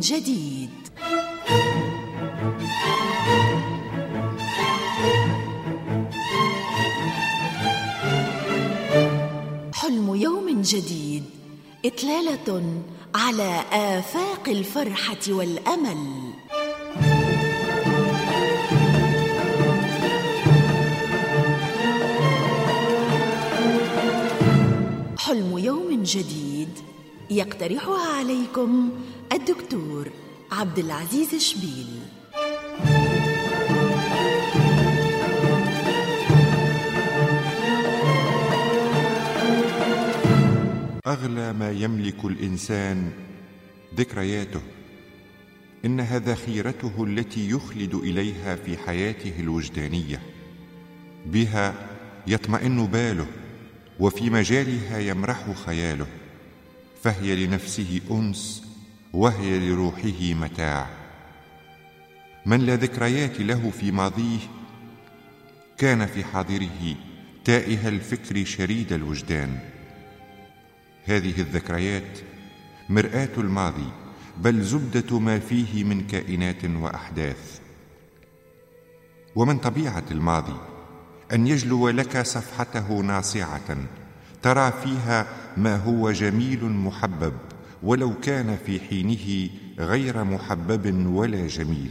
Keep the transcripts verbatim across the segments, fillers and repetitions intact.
جديد. حلم يوم جديد، إطلالة على آفاق الفرحة والأمل. حلم يوم جديد يقترحها عليكم الدكتور عبد العزيز شبيل. أغلى ما يملك الإنسان ذكرياته، إنها ذخيرته التي يخلد إليها في حياته الوجدانية، بها يطمئن باله، وفي مجالها يمرح خياله، فهي لنفسه أنس، وهي لروحه متاع. من لا ذكريات له في ماضيه كان في حاضره تائه الفكر شريد الوجدان. هذه الذكريات مرآة الماضي، بل زبدة ما فيه من كائنات وأحداث. ومن طبيعة الماضي أن يجلو لك صفحته ناصعة ترى فيها ما هو جميل محبب، ولو كان في حينه غير محبب ولا جميل.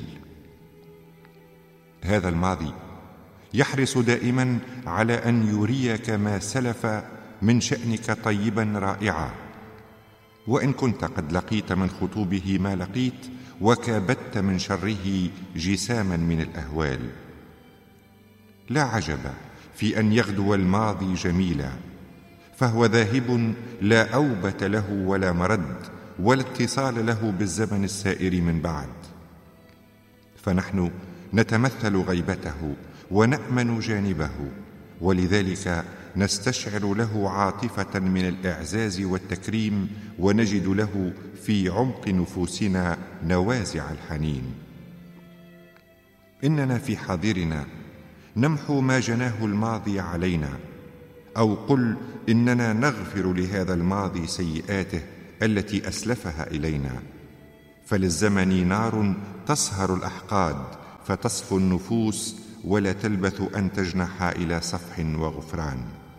هذا الماضي يحرص دائما على أن يريك ما سلف من شأنك طيبا رائعا، وإن كنت قد لقيت من خطوبه ما لقيت، وكابدت من شره جساما من الأهوال. لا عجب في أن يغدو الماضي جميلا، فهو ذاهب لا أوبة له ولا مرد، ولا اتصال له بالزمن السائر من بعد. فنحن نتمثل غيبته ونأمن جانبه، ولذلك نستشعر له عاطفة من الإعزاز والتكريم، ونجد له في عمق نفوسنا نوازع الحنين. إننا في حاضرنا نمحو ما جناه الماضي علينا، أو قل إننا نغفر لهذا الماضي سيئاته التي أسلفها إلينا. فللزمن نار تصهر الأحقاد، فتصفو النفوس، ولا تلبث أن تجنح إلى صفح وغفران.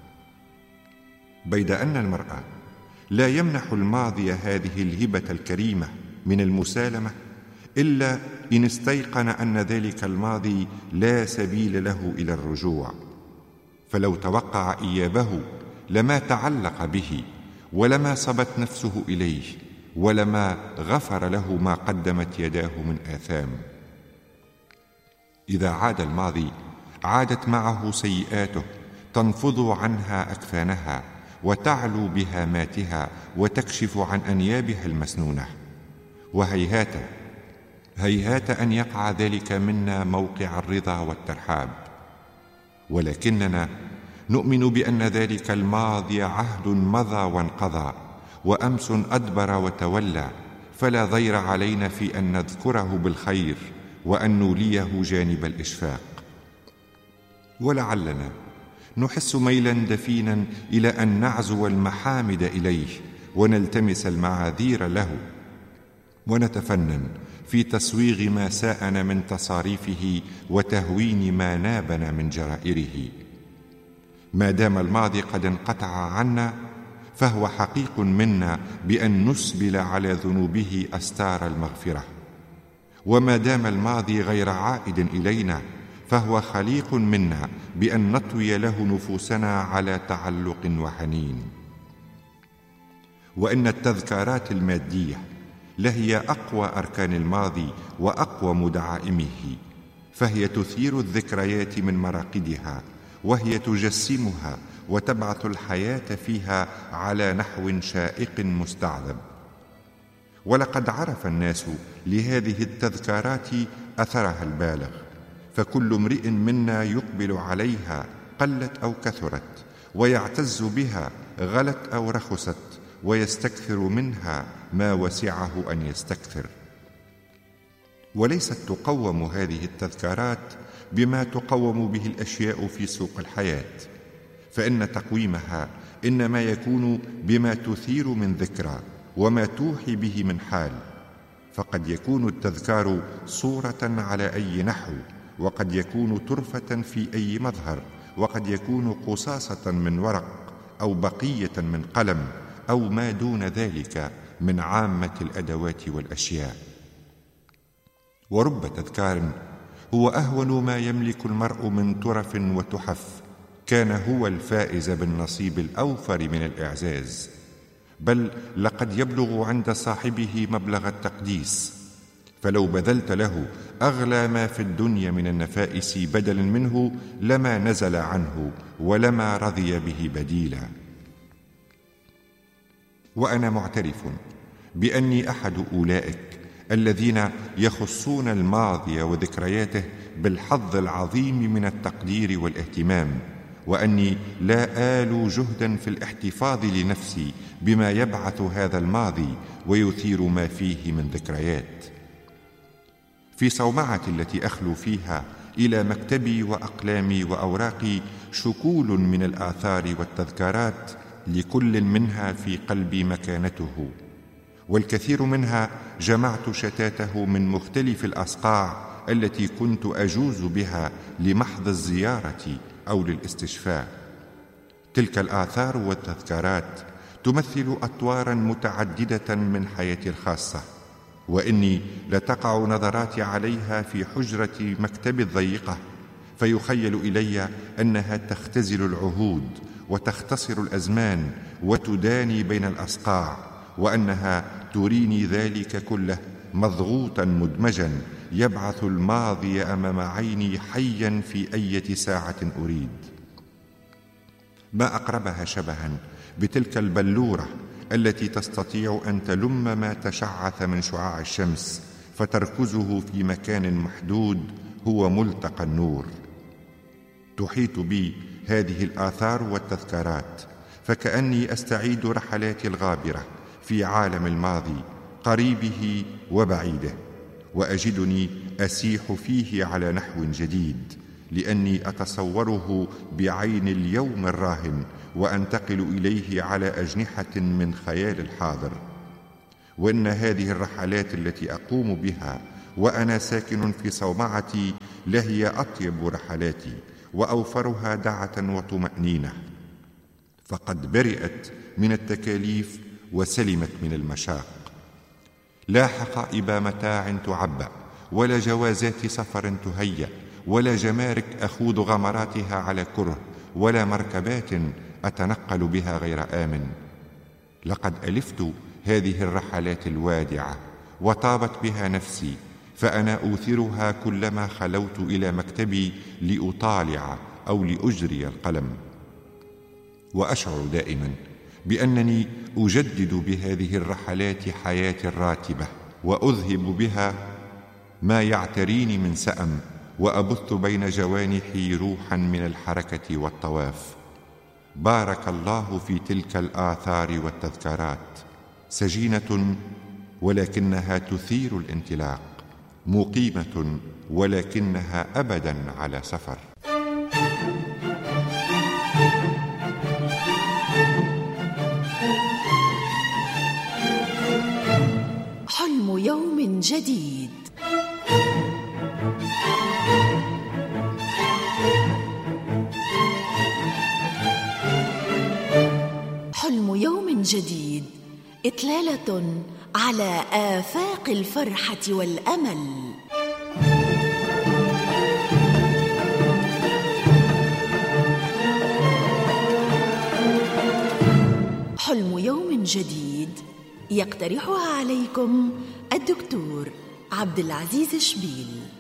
بيد أن المرء لا يمنح الماضي هذه الهبة الكريمة من المسالمة إلا إن استيقن أن ذلك الماضي لا سبيل له إلى الرجوع، فلو توقع إيابه لما تعلق به، ولما صبت نفسه إليه، ولما غفر له ما قدمت يداه من آثام. إذا عاد الماضي عادت معه سيئاته، تنفض عنها أكفانها، وتعلو بهاماتها، وتكشف عن أنيابها المسنونة. وهيهات هيهات أن يقع ذلك منا موقع الرضا والترحاب، ولكننا نؤمن بأن ذلك الماضي عهد مضى وانقضى، وأمس أدبر وتولى، فلا ضير علينا في أن نذكره بالخير، وأن نوليه جانب الإشفاق. ولعلنا نحس ميلا دفينا إلى أن نعزو المحامد إليه، ونلتمس المعاذير له، ونتفنن في تسويغ ما ساءنا من تصاريفه، وتهوين ما نابنا من جرائره. ما دام الماضي قد انقطع عنا، فهو حقيق منا بأن نسبل على ذنوبه أستار المغفرة. وما دام الماضي غير عائد إلينا، فهو خليق منا بأن نطوي له نفوسنا على تعلق وحنين. وإن التذكارات المادية لهي أقوى أركان الماضي وأقوم دعائمه، فهي تثير الذكريات من مراقدها، وهي تجسمها وتبعث الحياة فيها على نحو شائق مستعذب. ولقد عرف الناس لهذه التذكارات أثرها البالغ، فكل امرئ منا يقبل عليها قلت أو كثرت، ويعتز بها غلت أو رخصت، ويستكثر منها ما وسعه أن يستكثر. وليست تقوم هذه التذكارات بما تقوم به الأشياء في سوق الحياة، فإن تقويمها إنما يكون بما تثير من ذكرى، وما توحي به من حال. فقد يكون التذكار صورة على أي نحو، وقد يكون طرفة في أي مظهر، وقد يكون قصاصة من ورق أو بقية من قلم أو ما دون ذلك من عامة الأدوات والأشياء. ورب تذكار هو أهون ما يملك المرء من طرف وتحف كان هو الفائز بالنصيب الأوفر من الإعزاز، بل لقد يبلغ عند صاحبه مبلغ التقديس، فلو بذلت له أغلى ما في الدنيا من النفائس بدلا منه لما نزل عنه ولما رضي به بديلا. وأنا معترف بأني أحد أولئك الذين يخصون الماضي وذكرياته بالحظ العظيم من التقدير والاهتمام، وأني لا آل جهدا في الاحتفاظ لنفسي بما يبعث هذا الماضي ويثير ما فيه من ذكريات. في صومعتي التي أخلو فيها إلى مكتبي وأقلامي وأوراقي شكول من الآثار والتذكارات، لكل منها في قلبي مكانته، والكثير منها جمعت شتاته من مختلف الأصقاع التي كنت أجوز بها لمحض الزيارة أو للاستشفاء. تلك الآثار والتذكارات تمثل أطوارا متعددة من حياتي الخاصة، وإني لتقع نظراتي عليها في حجرة مكتبي الضيقة، فيخيل إلي أنها تختزل العهود وتختصر الأزمان وتداني بين الأصقاع، وأنها تريني ذلك كله مضغوطا مدمجا يبعث الماضي أمام عيني حيا في أي ساعة أريد. ما أقربها شبها بتلك البلورة التي تستطيع أن تلم ما تشعث من شعاع الشمس فتركزه في مكان محدود هو ملتقى النور. تحيط بي هذه الآثار والتذكارات، فكأني أستعيد رحلاتي الغابرة في عالم الماضي قريبه وبعيده، وأجدني أسيح فيه على نحو جديد، لأني أتصوره بعين اليوم الراهن وأنتقل إليه على أجنحة من خيال الحاضر. وإن هذه الرحلات التي أقوم بها وأنا ساكن في صومعتي لهي أطيب رحلاتي وأوفرها دعة وطمأنينة، فقد برئت من التكاليف وسلمت من المشاق. لا حقائب متاع تعبأ، ولا جوازات سفر تهيأ، ولا جمارك أخوض غمراتها على كره، ولا مركبات أتنقل بها غير آمن. لقد ألفت هذه الرحلات الوادعة وطابت بها نفسي، فأنا أوثرها كلما خلوت إلى مكتبي لأطالع أو لأجري القلم. وأشعر دائما بأنني أجدد بهذه الرحلات حياتي الراتبة، وأذهب بها ما يعتريني من سأم، وأبث بين جوانحي روحا من الحركة والطواف. بارك الله في تلك الآثار والتذكارات، سجينة ولكنها تثير الانطلاق، مقيمة ولكنها أبدا على سفر. حلم يوم جديد. حلم يوم جديد إطلالة على آفاق الفرحة والأمل. حلم يوم جديد يقترحها عليكم الدكتور عبد العزيز شبيل.